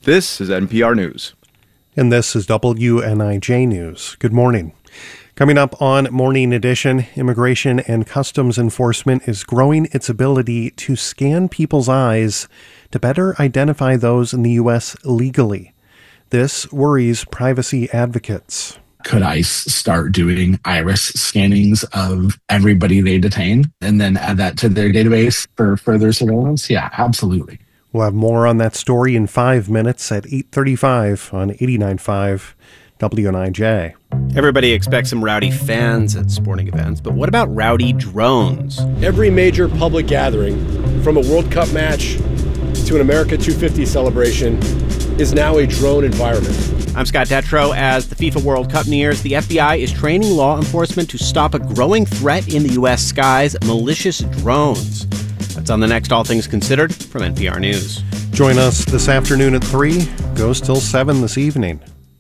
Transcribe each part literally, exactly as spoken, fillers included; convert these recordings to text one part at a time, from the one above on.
This is N P R News. And this is W N I J News. Good morning. Coming up on Morning Edition, Immigration and Customs Enforcement is growing its ability to scan people's eyes to better identify those in the U S legally. This worries privacy advocates. Could ICE start doing iris scannings of everybody they detain and then add that to their database for further surveillance? Yeah, absolutely. We'll have more on that story in five minutes at eight thirty-five on eighty-nine point five W N I J. Everybody expects some rowdy fans at sporting events, but what about rowdy drones? Every major public gathering, from a World Cup match to an America two fifty celebration, is now a drone environment. I'm Scott Detrow. As the FIFA World Cup nears, the F B I is training law enforcement to stop a growing threat in the U S skies, malicious drones. That's on the next All Things Considered from N P R News. Join us this afternoon at three. Goes till seven this evening.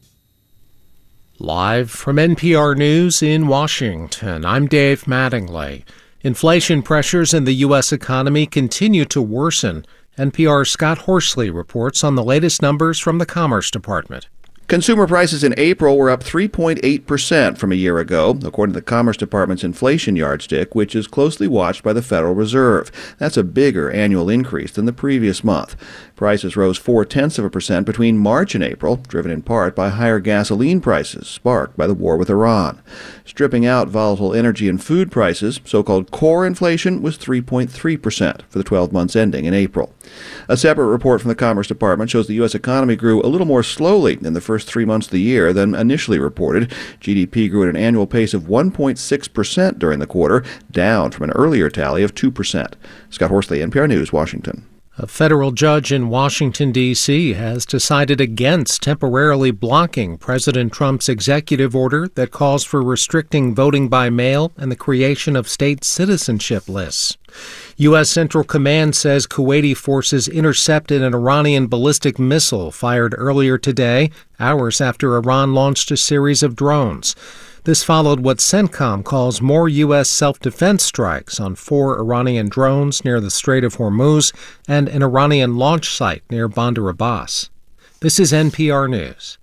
Live from N P R News in Washington, I'm Dave Mattingly. Inflation pressures in the U S economy continue to worsen. N P R's Scott Horsley reports on the latest numbers from the Commerce Department. Consumer prices in April were up three point eight percent from a year ago, according to the Commerce Department's inflation yardstick, which is closely watched by the Federal Reserve. That's a bigger annual increase than the previous month. Prices rose four-tenths of a percent between March and April, driven in part by higher gasoline prices sparked by the war with Iran. Stripping out volatile energy and food prices, so-called core inflation was three point three percent for the twelve months ending in April. A separate report from the Commerce Department shows the U S economy grew a little more slowly in the first three months of the year than initially reported. G D P grew at an annual pace of one point six percent during the quarter, down from an earlier tally of two percent. Scott Horsley, N P R News, Washington. A federal judge in Washington, D C has decided against temporarily blocking President Trump's executive order that calls for restricting voting by mail and the creation of state citizenship lists. U S. Central Command says Kuwaiti forces intercepted an Iranian ballistic missile fired earlier today, hours after Iran launched a series of drones. This followed what CENTCOM calls more U S self-defense strikes on four Iranian drones near the Strait of Hormuz and an Iranian launch site near Bandar Abbas. This is N P R News.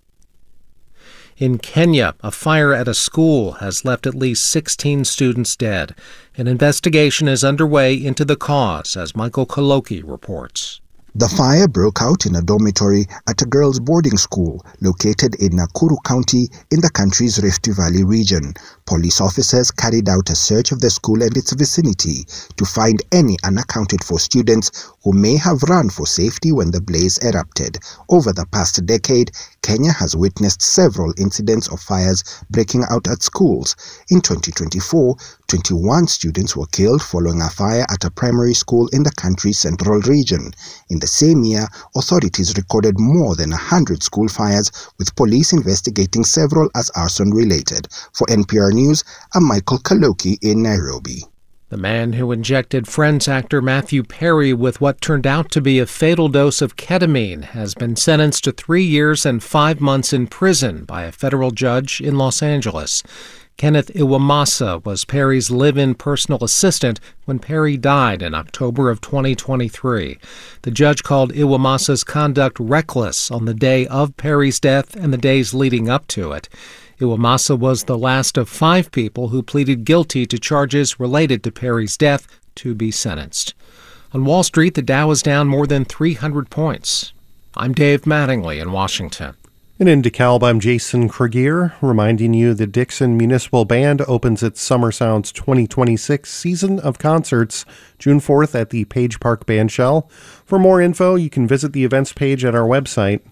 In Kenya, a fire at a school has left at least sixteen students dead. An investigation is underway into the cause, as Michael Kaloki reports. The fire broke out in a dormitory at a girls' boarding school located in Nakuru County in the country's Rift Valley region. Police officers carried out a search of the school and its vicinity to find any unaccounted for students who may have run for safety when the blaze erupted. Over the past decade, Kenya has witnessed several incidents of fires breaking out at schools. In twenty twenty-four, twenty-one students were killed following a fire at a primary school in the country's central region. In the same year, authorities recorded more than one hundred school fires, with police investigating several as arson-related. For N P R News, I'm Michael Kaloki in Nairobi. The man who injected Friends actor Matthew Perry with what turned out to be a fatal dose of ketamine has been sentenced to three years and five months in prison by a federal judge in Los Angeles. Kenneth Iwamasa was Perry's live-in personal assistant when Perry died in October of twenty twenty-three. The judge called Iwamasa's conduct reckless on the day of Perry's death and the days leading up to it. Iwamasa was the last of five people who pleaded guilty to charges related to Perry's death to be sentenced. On Wall Street, the Dow is down more than three hundred points. I'm Dave Mattingly in Washington. And in DeKalb, I'm Jason Kregier, reminding you the Dixon Municipal Band opens its Summer Sounds twenty twenty-six season of concerts June fourth at the Page Park Bandshell. For more info, you can visit the events page at our website,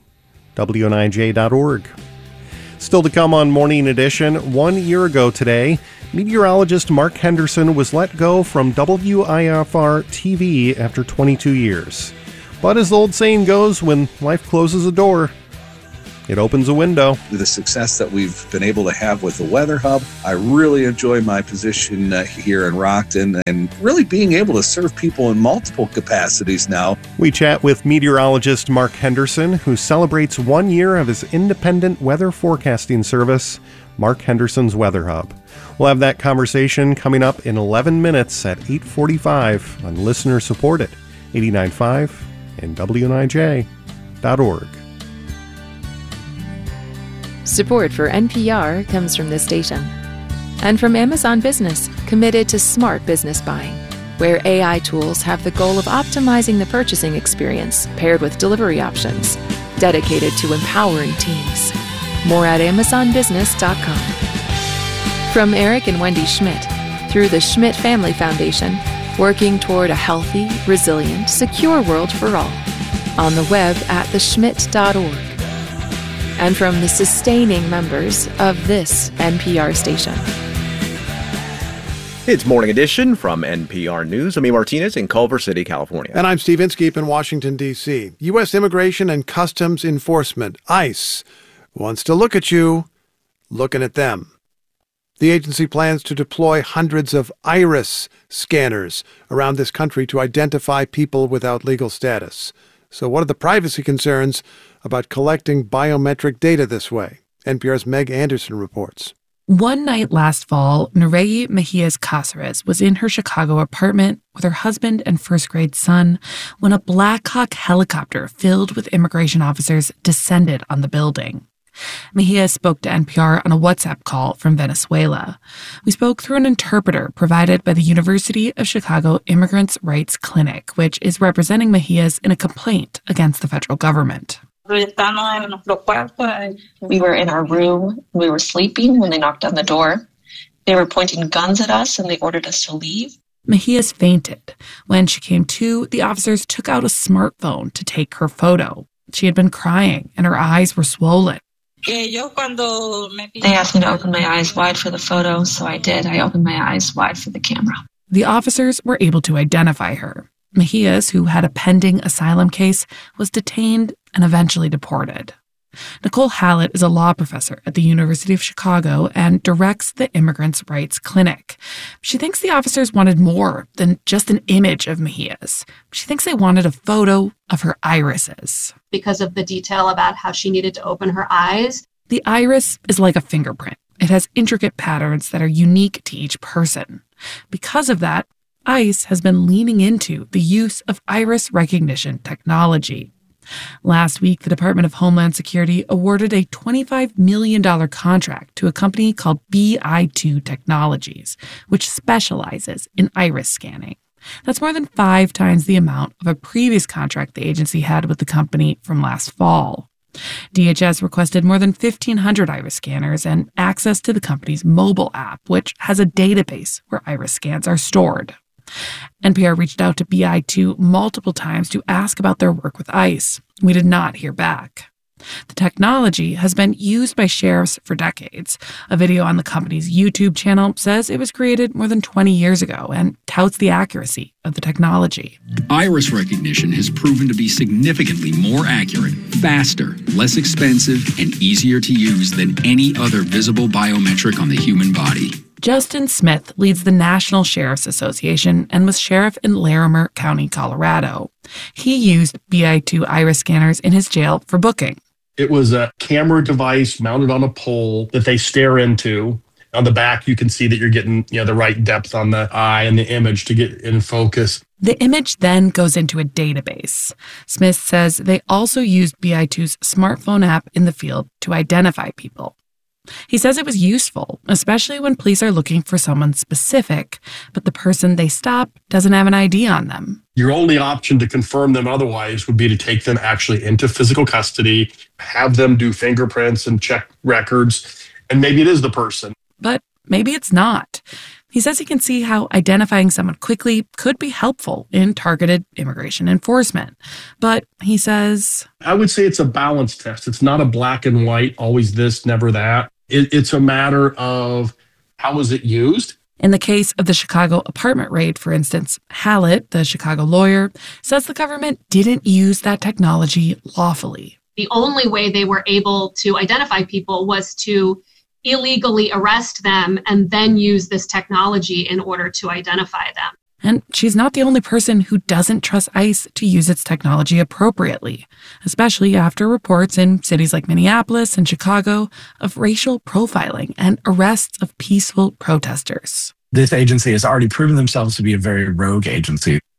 W N I J dot org. Still to come on Morning Edition, one year ago today, meteorologist Mark Henderson was let go from W I F R T V after twenty-two years. But as the old saying goes, when life closes a door, it opens a window. The success that we've been able to have with the Weather Hub, I really enjoy my position uh, here in Rockton and really being able to serve people in multiple capacities now. We chat with meteorologist Mark Henderson, who celebrates one year of his independent weather forecasting service, Mark Henderson's Weather Hub. We'll have that conversation coming up in eleven minutes at eight forty-five on listener supported eighty-nine point five and W N I J. dot org. Support for N P R comes from this station. And from Amazon Business, committed to smart business buying, where A I tools have the goal of optimizing the purchasing experience paired with delivery options, dedicated to empowering teams. More at amazon business dot com. From Eric and Wendy Schmidt, through the Schmidt Family Foundation, working toward a healthy, resilient, secure world for all. On the web at the schmidt dot org. And from the sustaining members of this N P R station. It's Morning Edition from N P R News. I'm E. Martinez in Culver City, California. And I'm Steve Inskeep in Washington, D C U S Immigration and Customs Enforcement, ICE, wants to look at you looking at them. The agency plans to deploy hundreds of iris scanners around this country to identify people without legal status. So what are the privacy concerns about collecting biometric data this way? N P R's Meg Anderson reports. One night last fall, Nereyi Mejias Cáceres was in her Chicago apartment with her husband and first-grade son when a Black Hawk helicopter filled with immigration officers descended on the building. Mejia spoke to N P R on a WhatsApp call from Venezuela. We spoke through an interpreter provided by the University of Chicago Immigrants' Rights Clinic, which is representing Mejias in a complaint against the federal government. We were in our room. We were sleeping when they knocked on the door. They were pointing guns at us and they ordered us to leave. Mejias fainted. When she came to, the officers took out a smartphone to take her photo. She had been crying and her eyes were swollen. They asked me to open my eyes wide for the photo, so I did. I opened my eyes wide for the camera. The officers were able to identify her. Mejias, who had a pending asylum case, was detained and eventually deported. Nicole Hallett is a law professor at the University of Chicago and directs the Immigrants' Rights Clinic. She thinks the officers wanted more than just an image of Mejias. She thinks they wanted a photo of her irises. Because of the detail about how she needed to open her eyes. The iris is like a fingerprint. It has intricate patterns that are unique to each person. Because of that, ICE has been leaning into the use of iris recognition technology. Last week, the Department of Homeland Security awarded a twenty-five million dollars contract to a company called B I two Technologies, which specializes in iris scanning. That's more than five times the amount of a previous contract the agency had with the company from last fall. D H S requested more than fifteen hundred iris scanners and access to the company's mobile app, which has a database where iris scans are stored. N P R reached out to B I two multiple times to ask about their work with ICE. We did not hear back. The technology has been used by sheriffs for decades. A video on the company's YouTube channel says it was created more than twenty years ago and touts the accuracy of the technology. Iris recognition has proven to be significantly more accurate, faster, less expensive, and easier to use than any other visible biometric on the human body. Justin Smith leads the National Sheriff's Association and was sheriff in Larimer County, Colorado. He used B I two iris scanners in his jail for booking. It was a camera device mounted on a pole that they stare into. On the back, you can see that you're getting, you know, the right depth on the eye and the image to get in focus. The image then goes into a database. Smith says they also used B I two's smartphone app in the field to identify people. He says it was useful, especially when police are looking for someone specific, but the person they stop doesn't have an I D on them. Your only option to confirm them otherwise would be to take them actually into physical custody, have them do fingerprints and check records, and maybe it is the person. But maybe it's not. He says he can see how identifying someone quickly could be helpful in targeted immigration enforcement. But he says, I would say it's a balance test. It's not a black and white, always this, never that. It, it's a matter of how is it used? In the case of the Chicago apartment raid, for instance, Hallett, the Chicago lawyer, says the government didn't use that technology lawfully. The only way they were able to identify people was to illegally arrest them and then use this technology in order to identify them. And she's not the only person who doesn't trust ICE to use its technology appropriately, especially after reports in cities like Minneapolis and Chicago of racial profiling and arrests of peaceful protesters. This agency has already proven themselves to be a very rogue agency.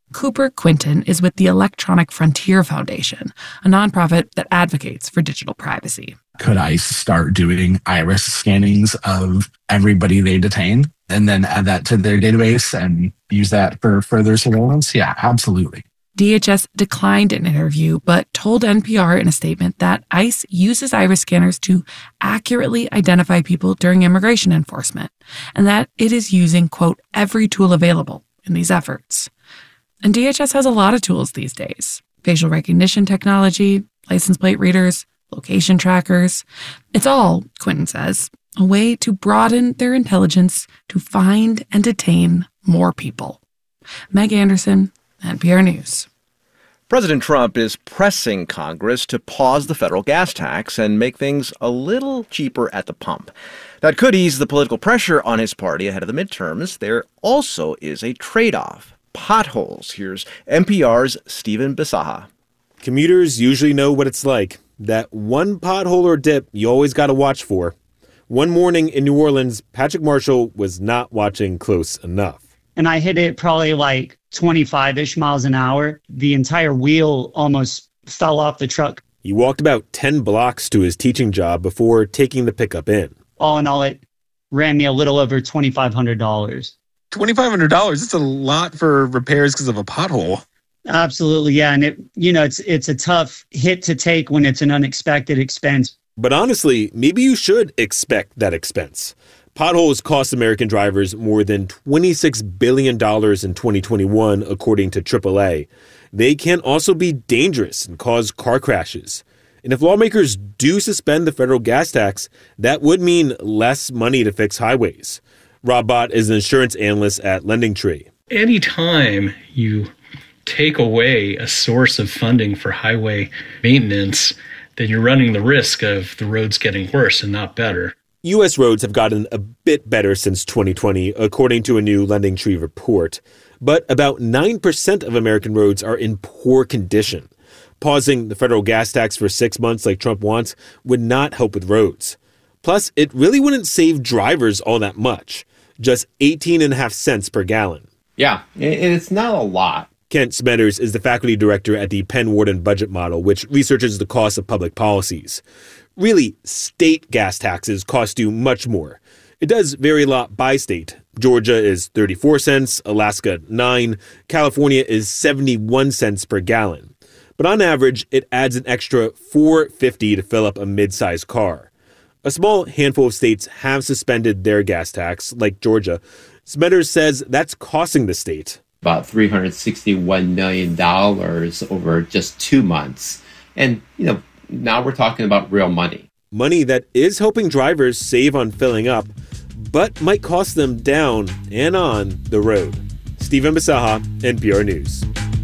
Cooper Quinton is with the Electronic Frontier Foundation, a nonprofit that advocates for digital privacy. Could ICE start doing iris scannings of everybody they detain and then add that to their database and use that for further surveillance? Yeah, absolutely. D H S declined an interview, but told N P R in a statement that ICE uses iris scanners to accurately identify people during immigration enforcement, and that it is using, quote, every tool available in these efforts. And D H S has a lot of tools these days. Facial recognition technology, license plate readers, location trackers. It's all, Quinton says, a way to broaden their intelligence to find and detain more people. Meg Anderson, N P R News. President Trump is pressing Congress to pause the federal gas tax and make things a little cheaper at the pump. That could ease the political pressure on his party ahead of the midterms. There also is a trade-off: potholes. Here's N P R's Stephen Bisaha. Commuters usually know what it's like. That one pothole or dip you always got to watch for. One morning in New Orleans, Patrick Marshall was not watching close enough. And I hit it probably like twenty-five-ish miles an hour. The entire wheel almost fell off the truck. He walked about ten blocks to his teaching job before taking the pickup in. All in all, it ran me a little over twenty-five hundred dollars. twenty-five hundred dollars? That's a lot for repairs because of a pothole. Absolutely, yeah. And, it, you know, it's it's a tough hit to take when it's an unexpected expense. But honestly, maybe you should expect that expense. Potholes cost American drivers more than twenty-six billion dollars in twenty twenty-one, according to triple A. They can also be dangerous and cause car crashes. And if lawmakers do suspend the federal gas tax, that would mean less money to fix highways. Rob Bott is an insurance analyst at LendingTree. Anytime you take away a source of funding for highway maintenance, then you're running the risk of the roads getting worse and not better. U S roads have gotten a bit better since twenty twenty, according to a new LendingTree report. But about nine percent of American roads are in poor condition. Pausing the federal gas tax for six months like Trump wants would not help with roads. Plus, it really wouldn't save drivers all that much. Just eighteen and a half cents per gallon. Yeah, and it's not a lot. Kent Smetters is the faculty director at the Penn Wharton Budget Model, which researches the cost of public policies. Really, state gas taxes cost you much more. It does vary a lot by state. Georgia is thirty-four cents, Alaska nine, California is seventy-one cents per gallon. But on average, it adds an extra four dollars and fifty cents to fill up a mid-sized car. A small handful of states have suspended their gas tax, like Georgia. Smetters says that's costing the state about three hundred sixty-one million dollars over just two months. And, you know, now we're talking about real money. Money that is helping drivers save on filling up, but might cost them down and on the road. Stephen Bisaha, N P R News.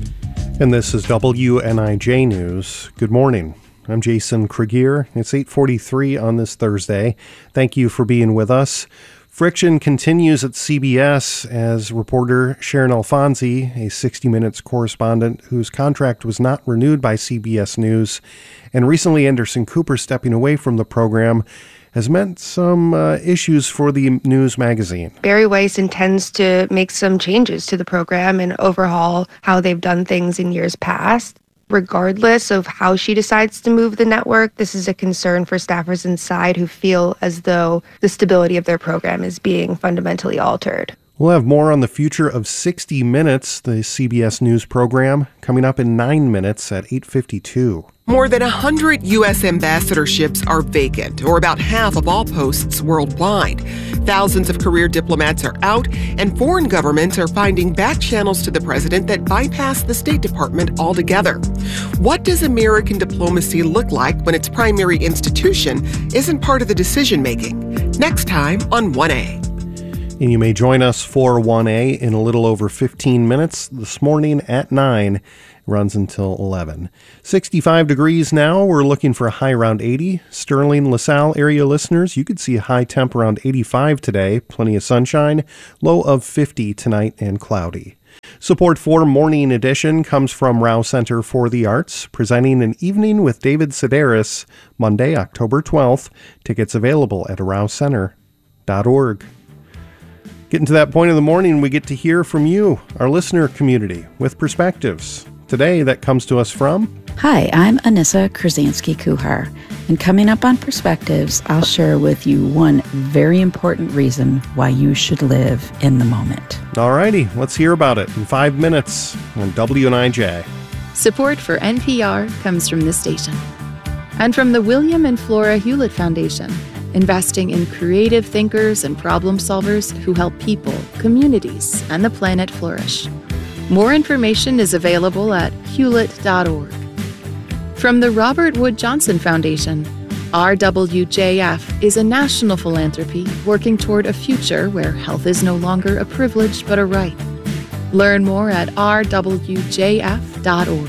And this is W N I J News. Good morning. I'm Jason Krieger. It's eight forty-three on this Thursday. Thank you for being with us. Friction continues at C B S as reporter Sharon Alfonsi, a sixty minutes correspondent whose contract was not renewed by C B S News, and recently Anderson Cooper stepping away from the program, has meant some uh, issues for the news magazine. Bari Weiss intends to make some changes to the program and overhaul how they've done things in years past. Regardless of how she decides to move the network, this is a concern for staffers inside who feel as though the stability of their program is being fundamentally altered. We'll have more on the future of sixty minutes, the C B S News program, coming up in nine minutes at eight fifty-two. More than one hundred U S ambassadorships are vacant, or about half of all posts worldwide. Thousands of career diplomats are out, and foreign governments are finding back channels to the president that bypass the State Department altogether. What does American diplomacy look like when its primary institution isn't part of the decision-making? Next time on one A. And you may join us for one A in a little over fifteen minutes this morning at nine. Runs until eleven. sixty-five degrees now. We're looking for a high around eighty. Sterling, LaSalle area listeners, you could see a high temp around eighty-five today. Plenty of sunshine. Low of fifty tonight and cloudy. Support for Morning Edition comes from Rouse Center for the Arts, presenting an evening with David Sedaris, Monday, October twelfth. Tickets available at rouse center dot org. Getting to that point of the morning, we get to hear from you, our listener community, with perspectives. Today, that comes to us from... Hi, I'm Anissa Krasinski-Kuhar, and coming up on Perspectives, I'll share with you one very important reason why you should live in the moment. All righty, let's hear about it in five minutes on W N I J. Support for N P R comes from this station and from the William and Flora Hewlett Foundation, investing in creative thinkers and problem solvers who help people, communities, and the planet flourish. More information is available at hewlett dot org. From the Robert Wood Johnson Foundation, R W J F is a national philanthropy working toward a future where health is no longer a privilege but a right. Learn more at r w j f dot org.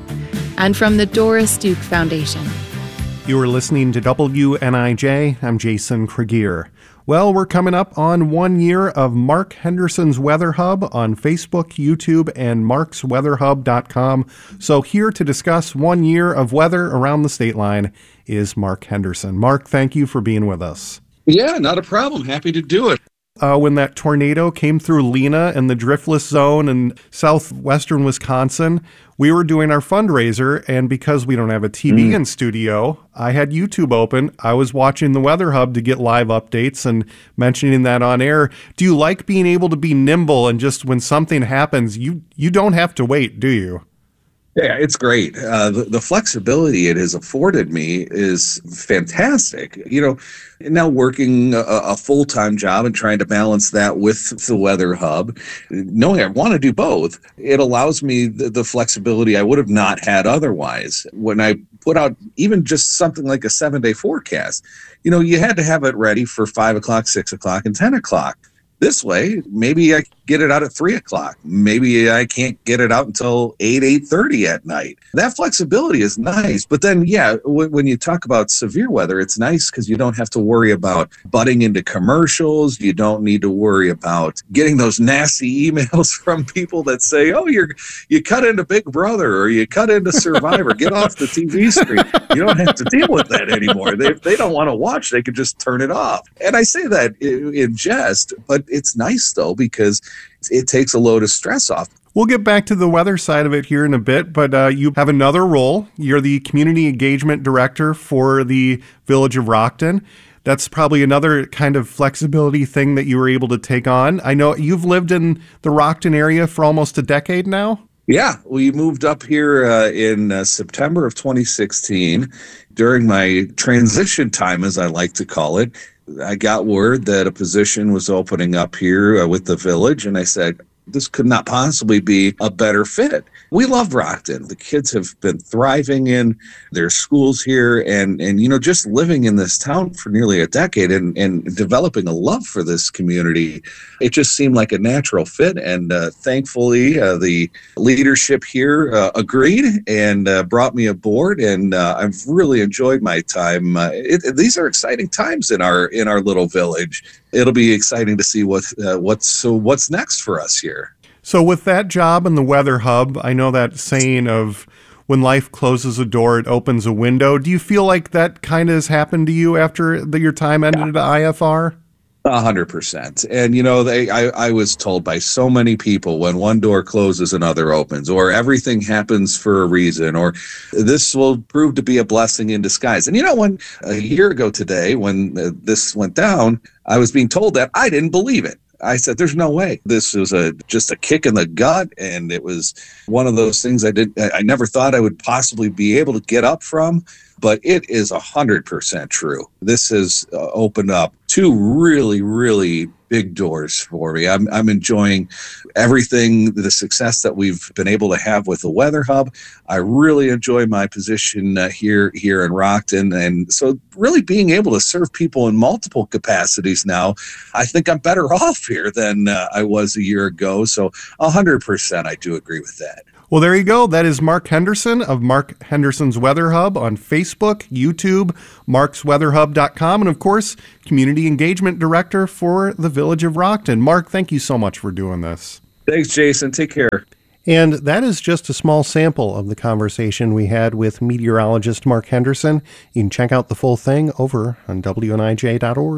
And from the Doris Duke Foundation. You are listening to W N I J. I'm Jason Kregier. Well, we're coming up on one year of Mark Henderson's Weather Hub on Facebook, YouTube, and marks weather hub dot com. So here to discuss one year of weather around the state line is Mark Henderson. Mark, thank you for being with us. Yeah, not a problem. Happy to do it. Uh, when that tornado came through Lena and the driftless zone in southwestern Wisconsin, we were doing our fundraiser, and because we don't have a T V mm. in studio, I had YouTube open. I was watching the Weather Hub to get live updates and mentioning that on air. Do you like being able to be nimble and just when something happens, you, you don't have to wait, do you? Yeah, it's great. Uh, the, the flexibility it has afforded me is fantastic. You know, now working a, a full-time job and trying to balance that with the Weather Hub, knowing I want to do both, it allows me the, the flexibility I would have not had otherwise. When I put out even just something like a seven-day forecast, you know, you had to have it ready for five o'clock, six o'clock, and ten o'clock. This way, maybe I get it out at three o'clock. Maybe I can't get it out until eight, eight thirty at night. That flexibility is nice. But then, yeah, w- when you talk about severe weather, it's nice because you don't have to worry about butting into commercials. You don't need to worry about getting those nasty emails from people that say, oh, you're you cut into Big Brother or you cut into Survivor. Get off the T V screen. You don't have to deal with that anymore. They, if they don't want to watch, they can just turn it off. And I say that in, in jest, but it's nice, though, because it takes a load of stress off. We'll get back to the weather side of it here in a bit, but uh, you have another role. You're the Community Engagement Director for the Village of Rockton. That's probably another kind of flexibility thing that you were able to take on. I know you've lived in the Rockton area for almost a decade now. Yeah, we moved up here uh, in uh, September of twenty sixteen. During my transition time, as I like to call it, I got word that a position was opening up here uh, with the village, and I said, this could not possibly be a better fit. We love Rockton. The kids have been thriving in their schools here, and, and you know, just living in this town for nearly a decade and, and developing a love for this community, it just seemed like a natural fit. And uh, thankfully, uh, the leadership here uh, agreed and uh, brought me aboard, and uh, I've really enjoyed my time. Uh, it, these are exciting times in our in our little village. It'll be exciting to see what uh, what's so what's next for us here. So with that job and the Weather Hub, I know that saying of when life closes a door, it opens a window. Do you feel like that kind of has happened to you after the, your time ended at I F R? A hundred percent. And, you know, they, I, I was told by so many people when one door closes, another opens, or everything happens for a reason, or this will prove to be a blessing in disguise. And, you know, when a year ago today, when uh, this went down, I was being told that. I didn't believe it. I said, there's no way. This was a just a kick in the gut, and it was one of those things I did. I never thought I would possibly be able to get up from, but it is one hundred percent true. This has uh, opened up two really, really big doors for me. I'm, I'm enjoying everything, the success that we've been able to have with the Weather Hub. I really enjoy my position uh, here here in Rockton. And so really being able to serve people in multiple capacities now, I think I'm better off here than uh, I was a year ago. So one hundred percent I do agree with that. Well, there you go. That is Mark Henderson of Mark Henderson's Weather Hub on Facebook, YouTube, marks weather hub dot com, and, of course, Community Engagement Director for the Village of Rockton. Mark, thank you so much for doing this. Thanks, Jason. Take care. And that is just a small sample of the conversation we had with meteorologist Mark Henderson. You can check out the full thing over on W N I J dot org.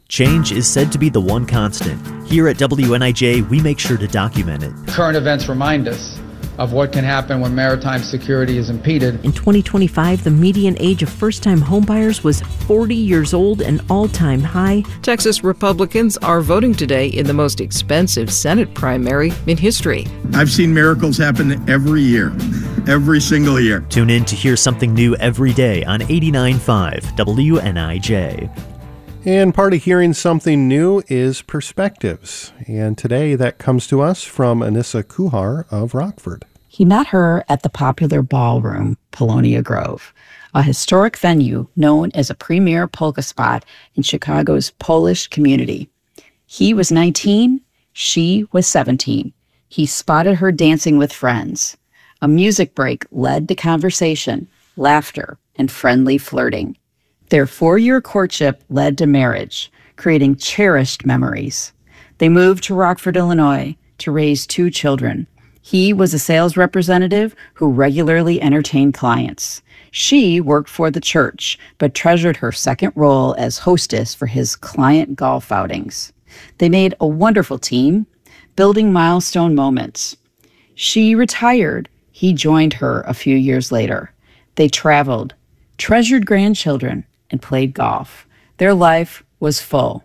Change is said to be the one constant. Here at W N I J, we make sure to document it. Current events remind us of what can happen when maritime security is impeded. In twenty twenty-five, the median age of first-time homebuyers was forty years old, an all-time high. Texas Republicans are voting today in the most expensive Senate primary in history. I've seen miracles happen every year, every single year. Tune in to hear something new every day on eighty-nine point five W N I J. And part of hearing something new is perspectives. And today that comes to us from Anissa Kuhar of Rockford. He met her at the popular ballroom, Polonia Grove, a historic venue known as a premier polka spot in Chicago's Polish community. He was nineteen, she was seventeen. He spotted her dancing with friends. A music break led to conversation, laughter, and friendly flirting. Their four-year courtship led to marriage, creating cherished memories. They moved to Rockford, Illinois, to raise two children. He was a sales representative who regularly entertained clients. She worked for the church, but treasured her second role as hostess for his client golf outings. They made a wonderful team, building milestone moments. She retired. He joined her a few years later. They traveled, treasured grandchildren, and played golf. Their life was full.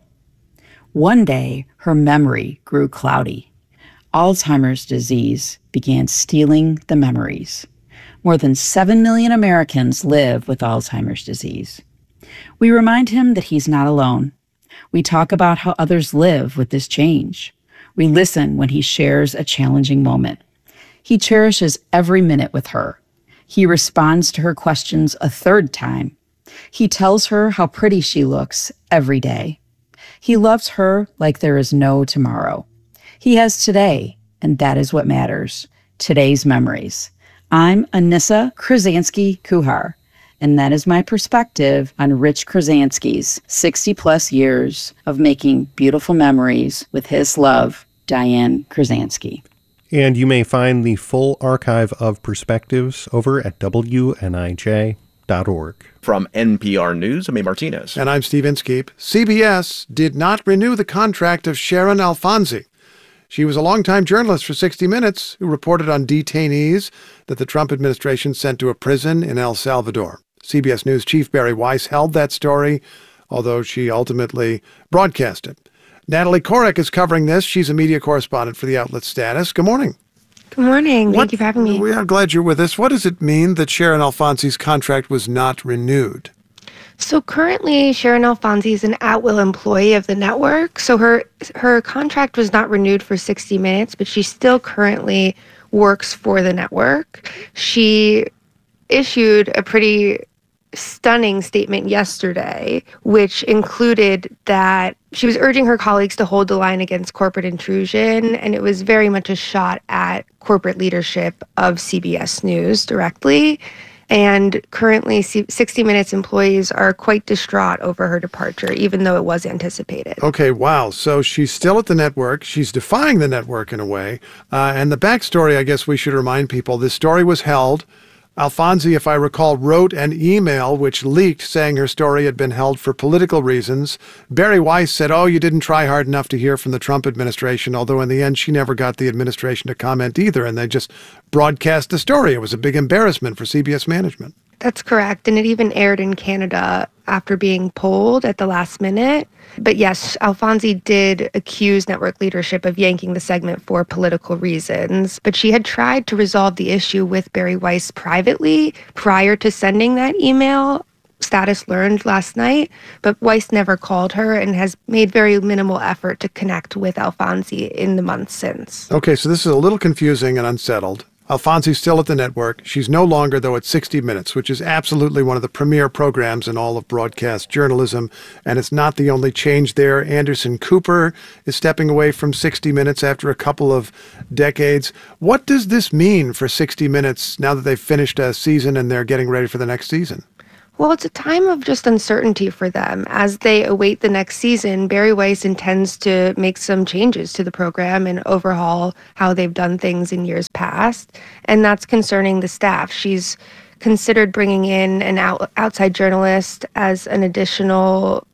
One day, her memory grew cloudy. Alzheimer's disease began stealing the memories. More than seven million Americans live with Alzheimer's disease. We remind him that he's not alone. We talk about how others live with this change. We listen when he shares a challenging moment. He cherishes every minute with her. He responds to her questions a third time. He tells her how pretty she looks every day. He loves her like there is no tomorrow. He has today, and that is what matters. Today's memories. I'm Anissa Krasansky Kuhar, and that is my perspective on Rich Krasansky's sixty plus years of making beautiful memories with his love, Diane Krasansky. And you may find the full archive of perspectives over at W N I J dot org. From N P R News, I'm A. Martinez. And I'm Steve Inskeep. C B S did not renew the contract of Sharon Alfonsi. She was a longtime journalist for sixty minutes who reported on detainees that the Trump administration sent to a prison in El Salvador. C B S News chief Barry Weiss held that story, although she ultimately broadcast it. Natalie Korek is covering this. She's a media correspondent for the outlet Status. Good morning. Good morning. Thank What, you for having me. We are glad you're with us. What does it mean that Sharon Alfonsi's contract was not renewed? So currently, Sharon Alfonsi is an at-will employee of the network. So her her contract was not renewed for sixty minutes, but she still currently works for the network. She issued a pretty stunning statement yesterday, which included that she was urging her colleagues to hold the line against corporate intrusion, and it was very much a shot at corporate leadership of C B S News directly. And currently, sixty minutes employees are quite distraught over her departure, even though it was anticipated. Okay, wow. So she's still at the network. She's defying the network in a way. Uh, and the backstory, I guess we should remind people, this story was held. Alfonsi, if I recall, wrote an email which leaked saying her story had been held for political reasons. Barry Weiss said, oh, you didn't try hard enough to hear from the Trump administration, although in the end she never got the administration to comment either, and they just broadcast the story. It was a big embarrassment for C B S management. That's correct, and it even aired in Canada after being pulled at the last minute. But yes, Alfonsi did accuse network leadership of yanking the segment for political reasons, but she had tried to resolve the issue with Barry Weiss privately prior to sending that email. Status learned last night, but Weiss never called her and has made very minimal effort to connect with Alfonsi in the months since. Okay, so this is a little confusing and unsettled. Alfonsi's still at the network. She's no longer, though, at sixty minutes, which is absolutely one of the premier programs in all of broadcast journalism. And it's not the only change there. Anderson Cooper is stepping away from sixty minutes after a couple of decades. What does this mean for sixty minutes now that they've finished a season and they're getting ready for the next season? Well, it's a time of just uncertainty for them. As they await the next season, Barry Weiss intends to make some changes to the program and overhaul how they've done things in years past. And that's concerning the staff. She's considered bringing in an out- outside journalist as an additional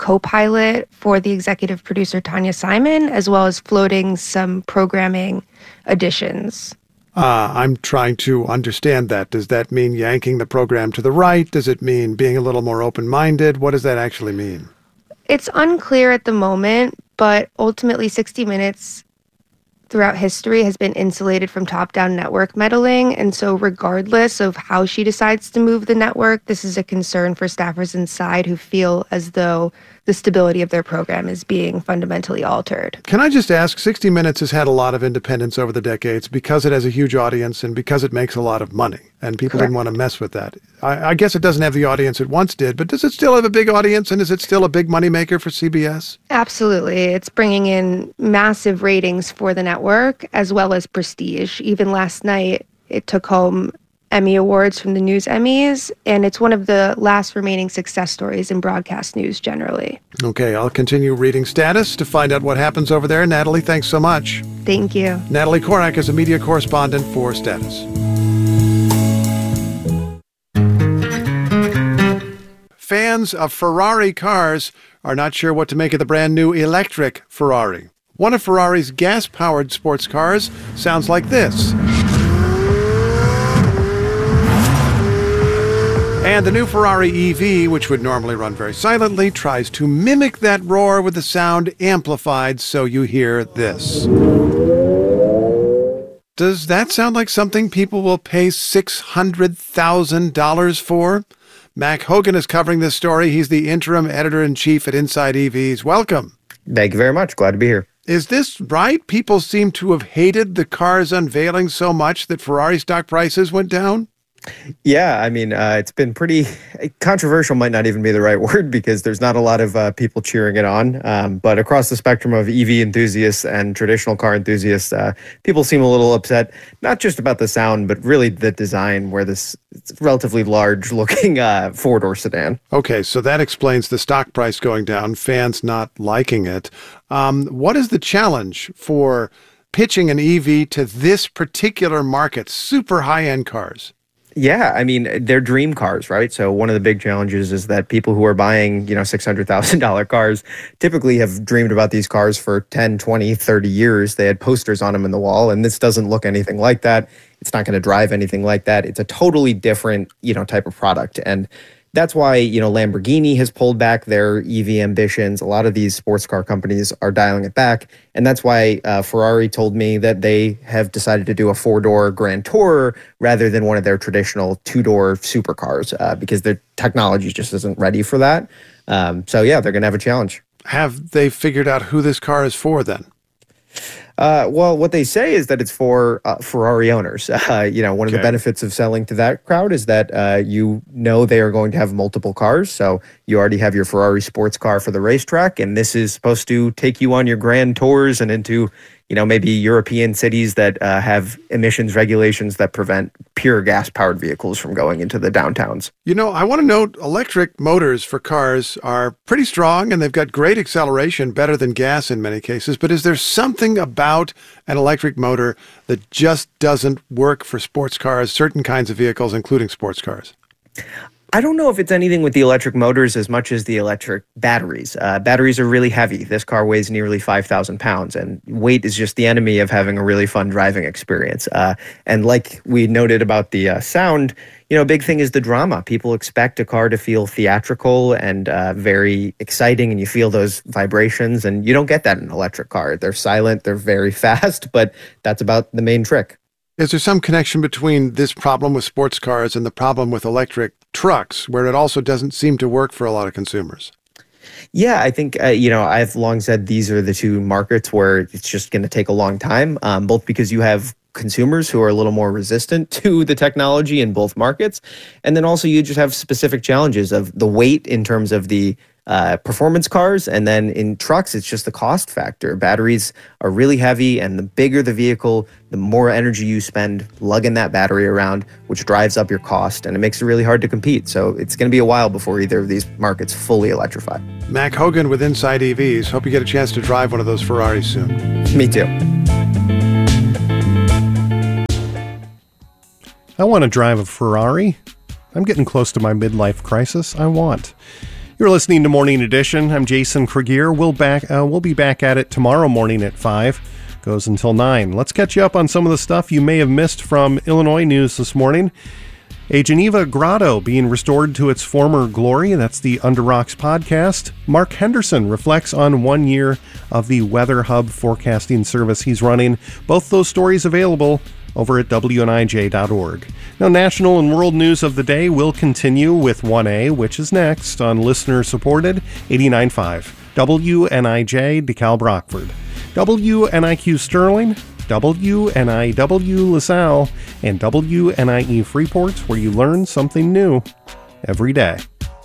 co-pilot for the executive producer, Tanya Simon, as well as floating some programming additions. Uh, I'm trying to understand that. Does that mean yanking the program to the right? Does it mean being a little more open-minded? What does that actually mean? It's unclear at the moment, but ultimately sixty minutes throughout history has been insulated from top-down network meddling. And so regardless of how she decides to move the network, this is a concern for staffers inside who feel as though the stability of their program is being fundamentally altered. Can I just ask, sixty minutes has had a lot of independence over the decades because it has a huge audience and because it makes a lot of money, and people Correct. didn't want to mess with that. I, I guess it doesn't have the audience it once did, but does it still have a big audience, and is it still a big moneymaker for C B S? Absolutely. It's bringing in massive ratings for the network as well as prestige. Even last night, it took home Emmy Awards from the News Emmys, and it's one of the last remaining success stories in broadcast news generally. Okay, I'll continue reading Status to find out what happens over there. Natalie, thanks so much. Thank you. Natalie Korak is a media correspondent for Status. Fans of Ferrari cars are not sure what to make of the brand new electric Ferrari. One of Ferrari's gas-powered sports cars sounds like this. And the new Ferrari E V, which would normally run very silently, tries to mimic that roar with the sound amplified so you hear this. Does that sound like something people will pay six hundred thousand dollars for? Mac Hogan is covering this story. He's the interim editor-in-chief at Inside E Vs. Welcome. Thank you very much. Glad to be here. Is this right? People seem to have hated the car's unveiling so much that Ferrari stock prices went down? Yeah, I mean, uh, it's been pretty controversial, might not even be the right word, because there's not a lot of uh, people cheering it on. Um, but across the spectrum of E V enthusiasts and traditional car enthusiasts, uh, people seem a little upset, not just about the sound, but really the design, where this it's relatively large-looking uh, four-door sedan. Okay, so that explains the stock price going down, fans not liking it. Um, what is the challenge for pitching an E V to this particular market, super high-end cars? Yeah, I mean, they're dream cars, right? So one of the big challenges is that people who are buying, you know, six hundred thousand dollars cars typically have dreamed about these cars for ten, twenty, thirty years. They had posters on them in the wall, and this doesn't look anything like that. It's not going to drive anything like that. It's a totally different, you know, type of product. And that's why, you know, Lamborghini has pulled back their E V ambitions. A lot of these sports car companies are dialing it back. And that's why uh, Ferrari told me that they have decided to do a four-door Grand Tourer rather than one of their traditional two-door supercars uh, because their technology just isn't ready for that. Um, so, yeah, they're going to have a challenge. Have they figured out who this car is for then? Uh, well, what they say is that it's for uh, Ferrari owners. Uh, you know, one Okay. of the benefits of selling to that crowd is that uh, you know they are going to have multiple cars. So you already have your Ferrari sports car for the racetrack, and this is supposed to take you on your grand tours and into, you know, maybe European cities that uh, have emissions regulations that prevent pure gas-powered vehicles from going into the downtowns. You know, I want to note electric motors for cars are pretty strong and they've got great acceleration, better than gas in many cases. But is there something about an electric motor that just doesn't work for sports cars, certain kinds of vehicles, including sports cars? I don't know if it's anything with the electric motors as much as the electric batteries. Uh, batteries are really heavy. This car weighs nearly five thousand pounds, and weight is just the enemy of having a really fun driving experience. Uh, and like we noted about the uh, sound, you know, a big thing is the drama. People expect a car to feel theatrical and uh, very exciting, and you feel those vibrations, and you don't get that in an electric car. They're silent, they're very fast, but that's about the main trick. Is there some connection between this problem with sports cars and the problem with electric trucks, where it also doesn't seem to work for a lot of consumers? Yeah, I think, uh, you know, I've long said these are the two markets where it's just going to take a long time, um, both because you have consumers who are a little more resistant to the technology in both markets. And then also you just have specific challenges of the weight in terms of the uh, performance cars. And then in trucks, it's just the cost factor. Batteries are really heavy, and the bigger the vehicle, the more energy you spend lugging that battery around, which drives up your cost, and it makes it really hard to compete. So it's going to be a while before either of these markets fully electrify. Mac Hogan with Inside E Vs. Hope you get a chance to drive one of those Ferraris soon. Me too. I want to drive a Ferrari. I'm getting close to my midlife crisis. I want. You're listening to Morning Edition. I'm Jason Krieger. We'll back. Uh, we'll be back at it tomorrow morning at five. Goes until nine. Let's catch you up on some of the stuff you may have missed from Illinois news this morning. A Geneva grotto being restored to its former glory. That's the Under Rocks podcast. Mark Henderson reflects on one year of the Weather Hub forecasting service he's running. Both those stories available over at W N I J dot org. Now, national and world news of the day will continue with one A, which is next on listener-supported eighty-nine point five. W N I J DeKalb Rockford, W N I Q Sterling, W N I W LaSalle, and W N I E Freeport, where you learn something new every day.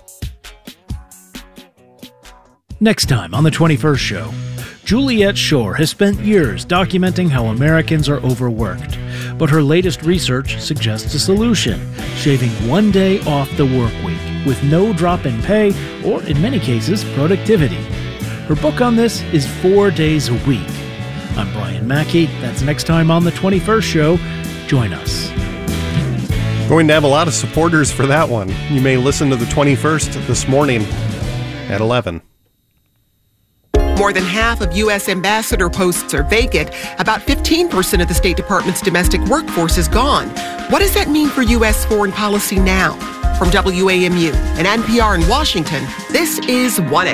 Next time on the twenty-first show, Juliet Shore has spent years documenting how Americans are overworked, but her latest research suggests a solution, shaving one day off the work week with no drop in pay or, in many cases, productivity. Her book on this is Four Days a Week. I'm Brian Mackey. That's next time on the twenty-first show. Join us. Going to have a lot of supporters for that one. You may listen to the twenty-first this morning at eleven. More than half of U S ambassador posts are vacant. About fifteen percent of the State Department's domestic workforce is gone. What does that mean for U S foreign policy now? From W A M U and N P R in Washington, this is one A.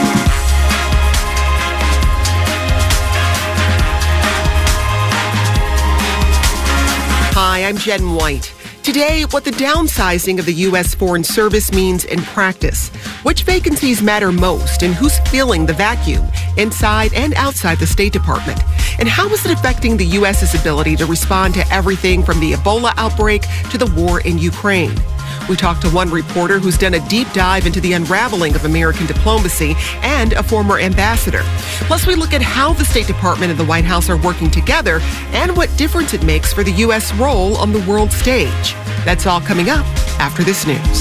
Hi, I'm Jen White. Today, what the downsizing of the U S Foreign Service means in practice, which vacancies matter most, and who's filling the vacuum inside and outside the State Department, and how is it affecting the U S's ability to respond to everything from the Ebola outbreak to the war in Ukraine. We talked to one reporter who's done a deep dive into the unraveling of American diplomacy and a former ambassador. Plus, we look at how the State Department and the White House are working together and what difference it makes for the U S role on the world stage. That's all coming up after this news.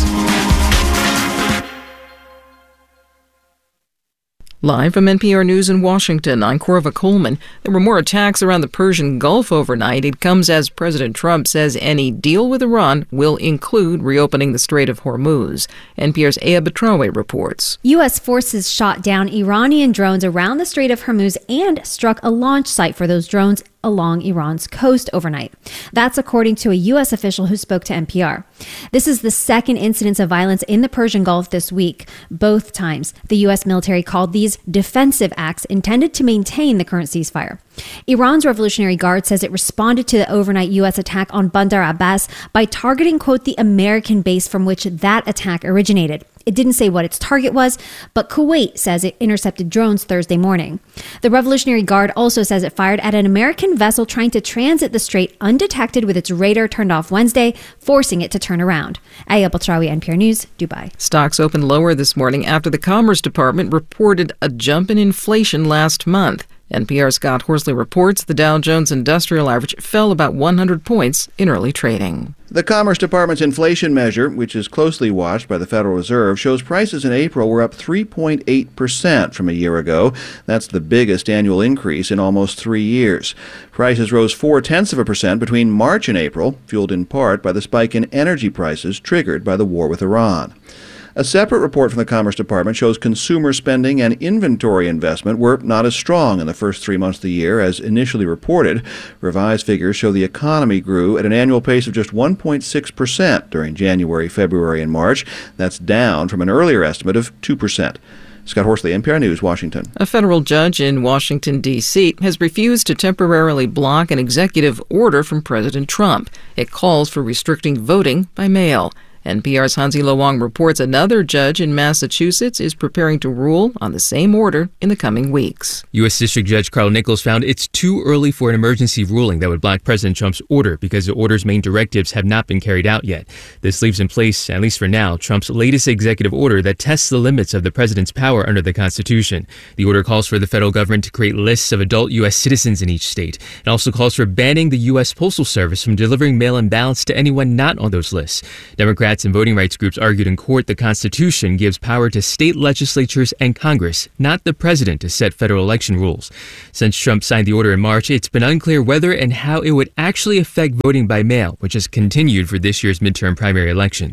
Live from N P R News in Washington, I'm Corva Coleman. There were more attacks around the Persian Gulf overnight. It comes as President Trump says any deal with Iran will include reopening the Strait of Hormuz. N P R's Aya Betrawe reports. U S forces shot down Iranian drones around the Strait of Hormuz and struck a launch site for those drones along Iran's coast overnight. That's according to a U S official who spoke to N P R. This is the second incidence of violence in the Persian Gulf this week. Both times, the U S military called these defensive acts intended to maintain the current ceasefire. Iran's Revolutionary Guard says it responded to the overnight U S attack on Bandar Abbas by targeting, quote, the American base from which that attack originated. It didn't say what its target was, but Kuwait says it intercepted drones Thursday morning. The Revolutionary Guard also says it fired at an American vessel trying to transit the strait undetected with its radar turned off Wednesday, forcing it to turn around. Aya Betrawe, N P R News, Dubai. Stocks opened lower this morning after the Commerce Department reported a jump in inflation last month. N P R's Scott Horsley reports the Dow Jones Industrial Average fell about one hundred points in early trading. The Commerce Department's inflation measure, which is closely watched by the Federal Reserve, shows prices in April were up three point eight percent from a year ago. That's the biggest annual increase in almost three years. Prices rose four-tenths of a percent between March and April, fueled in part by the spike in energy prices triggered by the war with Iran. A separate report from the Commerce Department shows consumer spending and inventory investment were not as strong in the first three months of the year as initially reported. Revised figures show the economy grew at an annual pace of just one point six percent during January, February, and March. That's down from an earlier estimate of two percent. Scott Horsley, N P R News, Washington. A federal judge in Washington, D C has refused to temporarily block an executive order from President Trump. It calls for restricting voting by mail. N P R's Hansi Lo Wang reports another judge in Massachusetts is preparing to rule on the same order in the coming weeks. U S. District Judge Carl Nichols found it's too early for an emergency ruling that would block President Trump's order because the order's main directives have not been carried out yet. This leaves in place, at least for now, Trump's latest executive order that tests the limits of the president's power under the Constitution. The order calls for the federal government to create lists of adult U S citizens in each state. It also calls for banning the U S. Postal Service from delivering mail-in ballots to anyone not on those lists. Democrats and voting rights groups argued in court the Constitution gives power to state legislatures and Congress, not the president, to set federal election rules. Since Trump signed the order in March, it's been unclear whether and how it would actually affect voting by mail, which has continued for this year's midterm primary elections.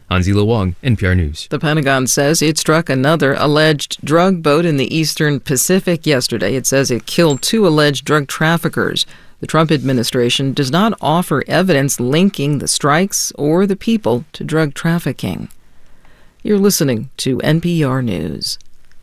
Hansi Lo Wang, N P R News. The Pentagon says it struck another alleged drug boat in the eastern Pacific yesterday. It says it killed two alleged drug traffickers. The Trump administration does not offer evidence linking the strikes or the people to drug trafficking. You're listening to N P R News.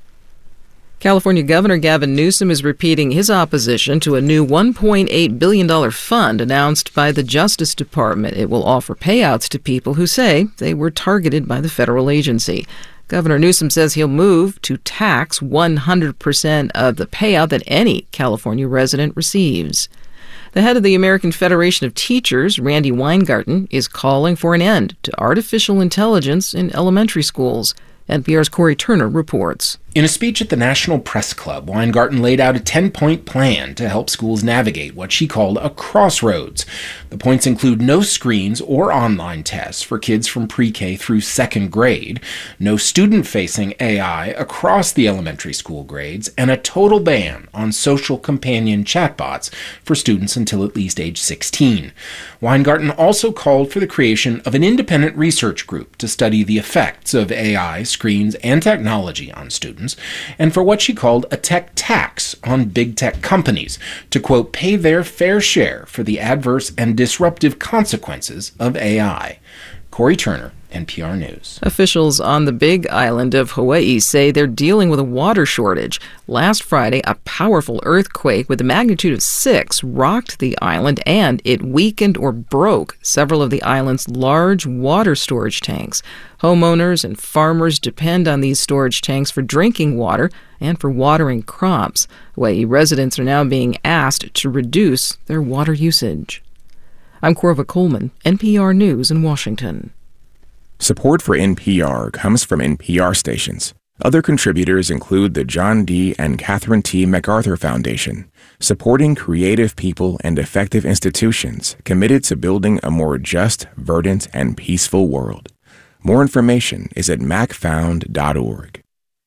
California Governor Gavin Newsom is repeating his opposition to a new one point eight billion dollars fund announced by the Justice Department. It will offer payouts to people who say they were targeted by the federal agency. Governor Newsom says he'll move to tax one hundred percent of the payout that any California resident receives. The head of the American Federation of Teachers, Randy Weingarten, is calling for an end to artificial intelligence in elementary schools. N P R's Corey Turner reports. In a speech at the National Press Club, Weingarten laid out a ten-point plan to help schools navigate what she called a crossroads. The points include no screens or online tests for kids from pre-K through second grade, no student-facing A I across the elementary school grades, and a total ban on social companion chatbots for students until at least age sixteen. Weingarten also called for the creation of an independent research group to study the effects of A I, screens, and technology on students, and for what she called a tech tax on big tech companies to, quote, pay their fair share for the adverse and disruptive consequences of A I. Corey Turner, N P R News. Officials on the Big Island of Hawaii say they're dealing with a water shortage. Last Friday, a powerful earthquake with a magnitude of six rocked the island, and it weakened or broke several of the island's large water storage tanks. Homeowners and farmers depend on these storage tanks for drinking water and for watering crops. Hawaii residents are now being asked to reduce their water usage. I'm Corva Coleman, N P R News in Washington. Support for N P R comes from N P R stations. Other contributors include the John D. and Catherine T. MacArthur Foundation, supporting creative people and effective institutions committed to building a more just, verdant, and peaceful world. More information is at mac found dot org.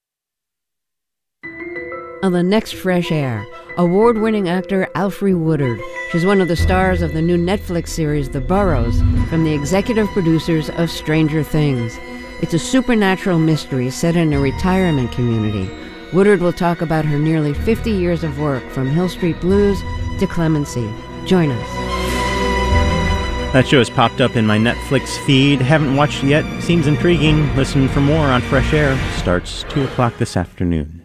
On the next Fresh Air, award-winning actor Alfre Woodard. She's one of the stars of the new Netflix series The Burrows, from the executive producers of Stranger Things. It's a supernatural mystery set in a retirement community. Woodard will talk about her nearly fifty years of work, from Hill Street Blues to Clemency. Join us. That show has popped up in my Netflix feed. Haven't watched it yet. Seems intriguing. Listen for more on Fresh Air. Starts two o'clock this afternoon.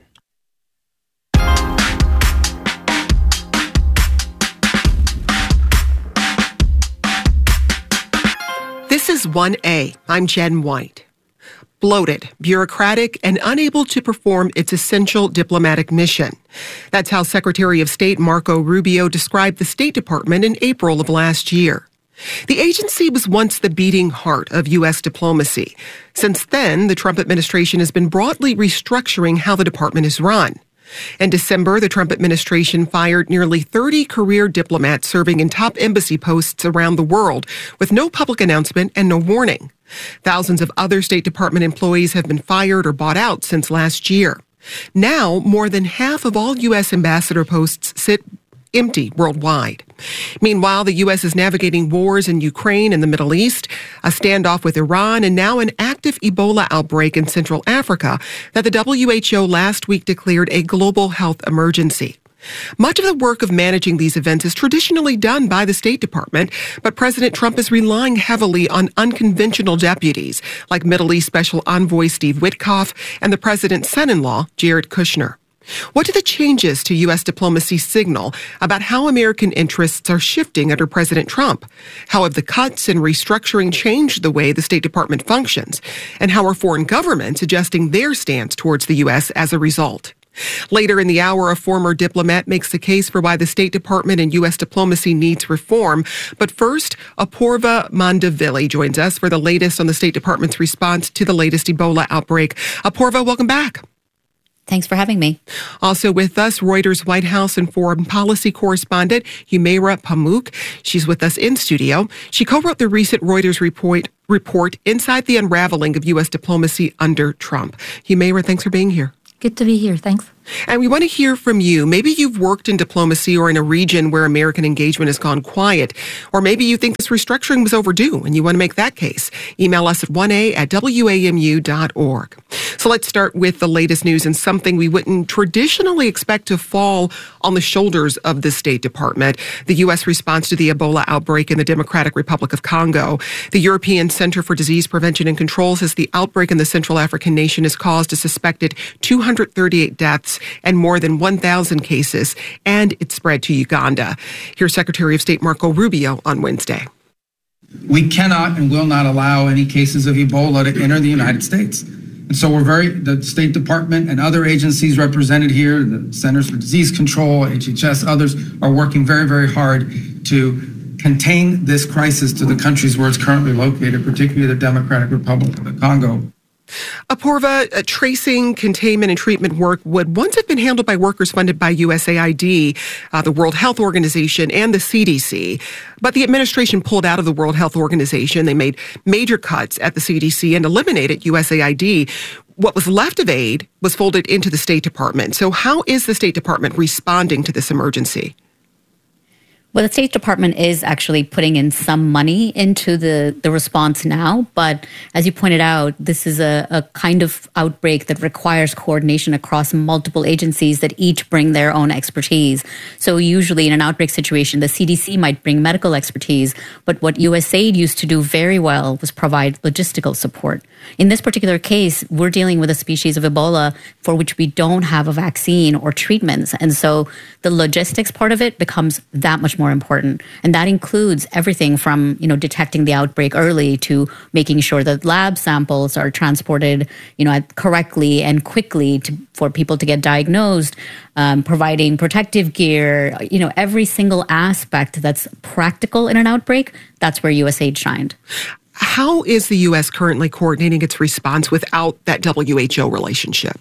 This is one A. I'm Jen White. Bloated, bureaucratic, and unable to perform its essential diplomatic mission. That's how Secretary of State Marco Rubio described the State Department in April of last year. The agency was once the beating heart of U S diplomacy. Since then, the Trump administration has been broadly restructuring how the department is run. In December, the Trump administration fired nearly thirty career diplomats serving in top embassy posts around the world with no public announcement and no warning. Thousands of other State Department employees have been fired or bought out since last year. Now, more than half of all U S ambassador posts sit empty worldwide. Meanwhile, the U S is navigating wars in Ukraine and the Middle East, a standoff with Iran, and now an active Ebola outbreak in Central Africa that the W H O last week declared a global health emergency. Much of the work of managing these events is traditionally done by the State Department, but President Trump is relying heavily on unconventional deputies like Middle East Special Envoy Steve Witkoff and the president's son-in-law, Jared Kushner. What do the changes to U S diplomacy signal about how American interests are shifting under President Trump? How have the cuts and restructuring changed the way the State Department functions? And how are foreign governments adjusting their stance towards the U S as a result? Later in the hour, a former diplomat makes the case for why the State Department and U S diplomacy needs reform. But first, Apoorva Mandavili joins us for the latest on the State Department's response to the latest Ebola outbreak. Apoorva, welcome back. Thanks for having me. Also with us, Reuters White House and foreign policy correspondent Humaira Pamuk. She's with us in studio. She co-wrote the recent Reuters report, report Inside the Unraveling of U S Diplomacy Under Trump. Humaira, thanks for being here. Good to be here. Thanks. And we want to hear from you. Maybe you've worked in diplomacy or in a region where American engagement has gone quiet, or maybe you think this restructuring was overdue and you want to make that case. Email us at one a at w a m u dot org. So let's start with the latest news and something we wouldn't traditionally expect to fall on the shoulders of the State Department. The U S response to the Ebola outbreak in the Democratic Republic of Congo. The European Center for Disease Prevention and Control says the outbreak in the Central African nation has caused a suspected two hundred thirty-eight deaths and more than one thousand cases, and it spread to Uganda. Here's Secretary of State Marco Rubio on Wednesday. We cannot and will not allow any cases of Ebola to enter the United States. And so we're very, the State Department and other agencies represented here, the Centers for Disease Control, H H S, others are working very, very hard to contain this crisis to the countries where it's currently located, particularly the Democratic Republic of the Congo. Apoorva, uh, tracing, containment, and treatment work would once have been handled by workers funded by U S A I D, uh, the World Health Organization, and the C D C. But the administration pulled out of the World Health Organization. They made major cuts at the C D C and eliminated U S A I D. What was left of aid was folded into the State Department. So how is the State Department responding to this emergency? Well, the State Department is actually putting in some money into the, the response now. But as you pointed out, this is a, a kind of outbreak that requires coordination across multiple agencies that each bring their own expertise. So usually in an outbreak situation, the C D C might bring medical expertise. But what U S A I D used to do very well was provide logistical support. In this particular case, we're dealing with a species of Ebola for which we don't have a vaccine or treatments. And so the logistics part of it becomes that much more important. And that includes everything from, you know, detecting the outbreak early to making sure that lab samples are transported, you know, correctly and quickly to, for people to get diagnosed, um, providing protective gear, you know, every single aspect that's practical in an outbreak. That's where U S A I D shined. How is the U S currently coordinating its response without that W H O relationship?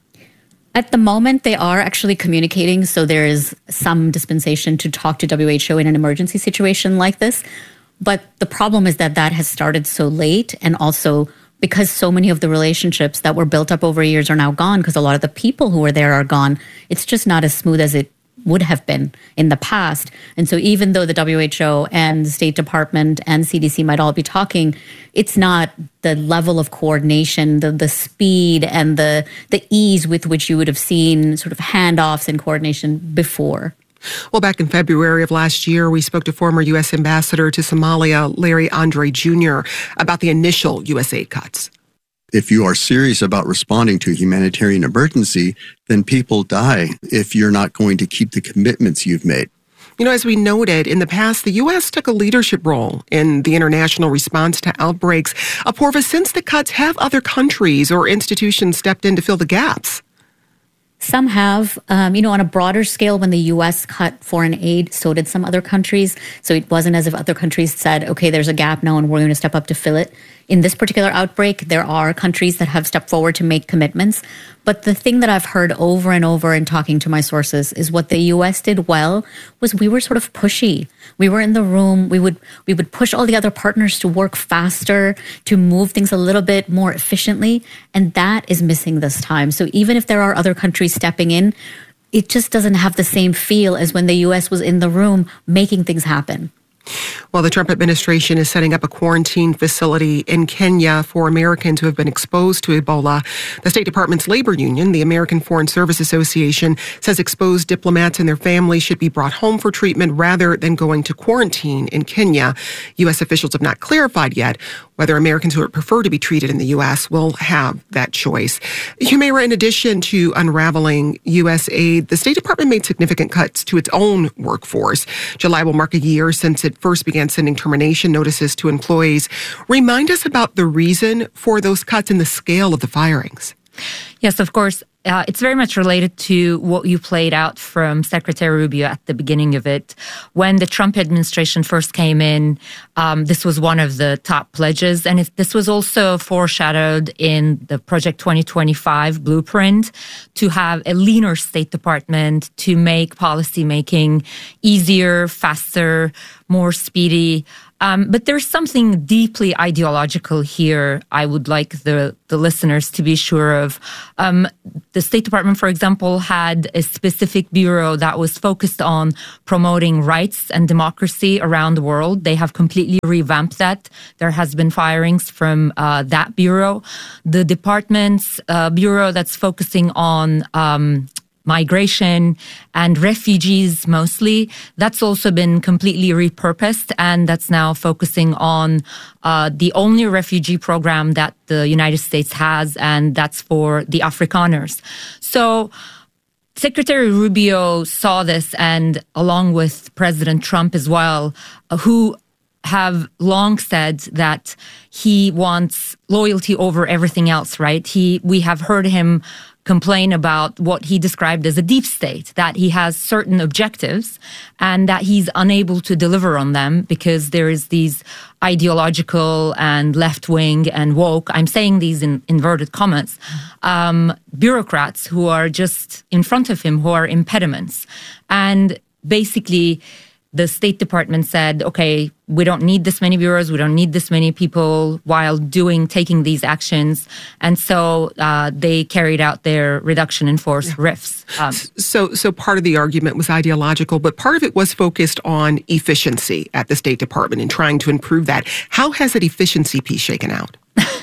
At the moment, they are actually communicating, so there is some dispensation to talk to W H O in an emergency situation like this. But the problem is that that has started so late, and also because so many of the relationships that were built up over years are now gone, because a lot of the people who were there are gone, it's just not as smooth as it would have been in the past. And so even though the W H O and the State Department and C D C might all be talking, it's not the level of coordination, the the speed and the the ease with which you would have seen sort of handoffs and coordination before. Well, back in February of last year, we spoke to former U S Ambassador to Somalia, Larry Andre Junior, about the initial U S A I D cuts. If you are serious about responding to a humanitarian emergency, then people die if you're not going to keep the commitments you've made. You know, as we noted, in the past, the U S took a leadership role in the international response to outbreaks. Apoorva, since the cuts, have other countries or institutions stepped in to fill the gaps? Some have, um, you know, on a broader scale, when the U S cut foreign aid, so did some other countries. So it wasn't as if other countries said, okay, there's a gap now and we're going to step up to fill it. In this particular outbreak, there are countries that have stepped forward to make commitments. But the thing that I've heard over and over in talking to my sources is what the U S did well was we were sort of pushy. We were in the room. We would we would push all the other partners to work faster, to move things a little bit more efficiently. And that is missing this time. So even if there are other countries stepping in, it just doesn't have the same feel as when the U S was in the room making things happen. Well, the Trump administration is setting up a quarantine facility in Kenya for Americans who have been exposed to Ebola. The State Department's labor union, the American Foreign Service Association, says exposed diplomats and their families should be brought home for treatment rather than going to quarantine in Kenya. U S officials have not clarified yet whether Americans who would prefer to be treated in the U S will have that choice. Humaira, in addition to unraveling U S aid, the State Department made significant cuts to its own workforce. July will mark a year since it first began sending termination notices to employees. Remind us about the reason for those cuts and the scale of the firings. Yes, of course. Uh, it's very much related to what you played out from Secretary Rubio at the beginning of it. When the Trump administration first came in, um, this was one of the top pledges. And it, this was also foreshadowed in the Project twenty twenty-five blueprint to have a leaner State Department to make policymaking easier, faster, more speedy. Um, but there's something deeply ideological here I would like the, the listeners to be sure of. Um, the State Department, for example, had a specific bureau that was focused on promoting rights and democracy around the world. They have completely revamped that. There has been firings from uh, that bureau. The department's uh, bureau that's focusing on um, migration and refugees mostly, that's also been completely repurposed, and that's now focusing on uh, the only refugee program that the United States has, and that's for the Afrikaners. So Secretary Rubio saw this, and along with President Trump as well, uh, who have long said that he wants loyalty over everything else, right? He, we have heard him complain about what he described as a deep state, that he has certain objectives and that he's unable to deliver on them because there is these ideological and left-wing and woke, I'm saying these in inverted commas, um, bureaucrats who are just in front of him, who are impediments. And basically, the State Department said, okay, we don't need this many bureaus, we don't need this many people while doing, taking these actions. And so uh, they carried out their reduction in force yeah. R I Fs. Um, so, so part of the argument was ideological, but part of it was focused on efficiency at the State Department and trying to improve that. How has that efficiency piece shaken out?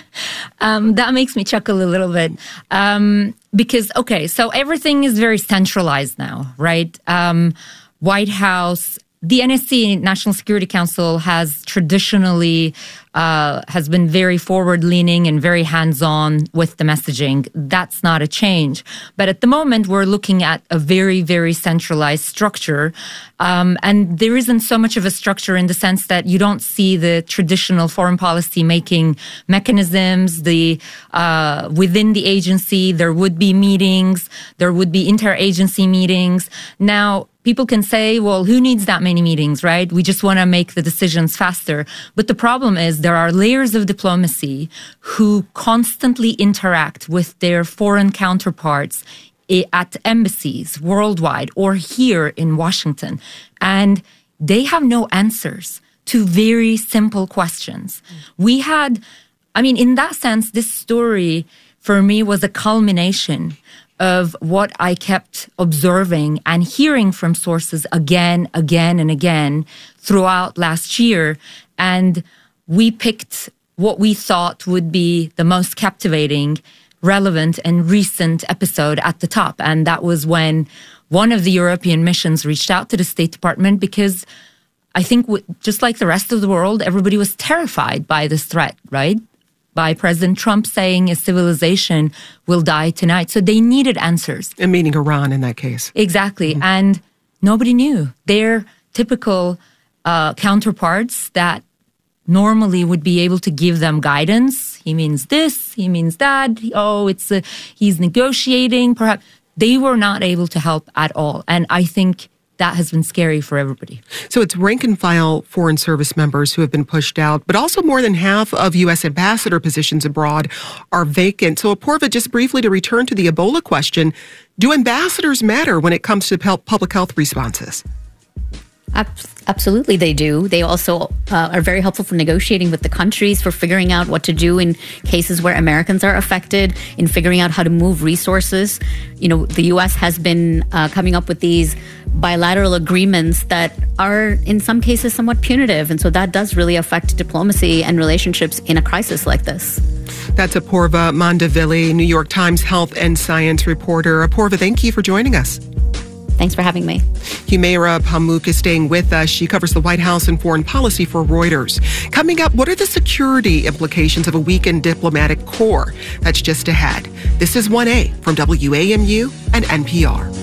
um, that makes me chuckle a little bit. Um, because, okay, so everything is very centralized now, right? Um, White House, the N S C, National Security Council, has traditionally uh, has been very forward-leaning and very hands-on with the messaging. That's not a change. But at the moment, we're looking at a very, very centralized structure. Um, and there isn't so much of a structure in the sense that you don't see the traditional foreign policy making mechanisms. The uh, within the agency, there would be meetings. There would be interagency meetings. Now, people can say, well, who needs that many meetings, right? We just want to make the decisions faster. But the problem is there are layers of diplomacy who constantly interact with their foreign counterparts at embassies worldwide or here in Washington. And they have no answers to very simple questions. We had, I mean, in that sense, this story for me was a culmination of what I kept observing and hearing from sources again, again, and again throughout last year. And we picked what we thought would be the most captivating, relevant, and recent episode at the top. And that was when one of the European missions reached out to the State Department because I think just like the rest of the world, everybody was terrified by this threat, right? By President Trump saying a civilization will die tonight. So they needed answers. And meaning Iran in that case. Exactly. Mm-hmm. And nobody knew. Their typical uh, counterparts that normally would be able to give them guidance. He means this, he means that. Oh, it's a, he's negotiating. Perhaps they were not able to help at all. And I think that has been scary for everybody. So it's rank and file Foreign Service members who have been pushed out, but also more than half of U S ambassador positions abroad are vacant. So Apoorva, just briefly to return to the Ebola question, do ambassadors matter when it comes to public health responses? Absolutely, they do. They also uh, are very helpful for negotiating with the countries, for figuring out what to do in cases where Americans are affected, in figuring out how to move resources. You know, the U S has been uh, coming up with these bilateral agreements that are, in some cases, somewhat punitive. And so that does really affect diplomacy and relationships in a crisis like this. That's Apoorva Mandavilli, New York Times health and science reporter. Apoorva, thank you for joining us. Thanks for having me. Humaira Pamuk is staying with us. She covers the White House and foreign policy for Reuters. Coming up, what are the security implications of a weakened diplomatic corps? That's just ahead. This is one A from W A M U and N P R.